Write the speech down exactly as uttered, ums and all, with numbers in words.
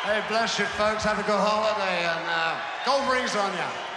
Hey, bless you, folks. Have a good holiday, and uh, go Breeze on ya.